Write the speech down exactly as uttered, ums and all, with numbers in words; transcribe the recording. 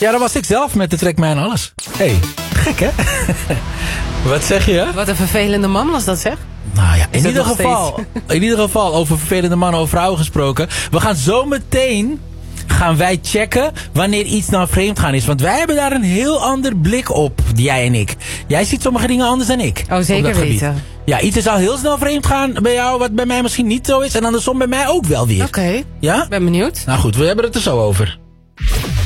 Ja, dat was ik zelf met de Trek Mij en Alles. Hé, hey, gek hè? Wat zeg je? Wat een vervelende man was dat, zeg. Nou ja, in dat ieder, nog geval, in ieder geval over vervelende mannen of vrouwen gesproken. We gaan zo meteen gaan wij checken wanneer iets nou vreemdgaan is. Want wij hebben daar een heel ander blik op, jij en ik. Jij ziet sommige dingen anders dan ik. Oh, zeker weten. Ja, iets is al heel snel vreemd gaan bij jou, wat bij mij misschien niet zo is. En andersom bij mij ook wel weer. Oké, ja? ben benieuwd. Nou goed, we hebben het er zo over.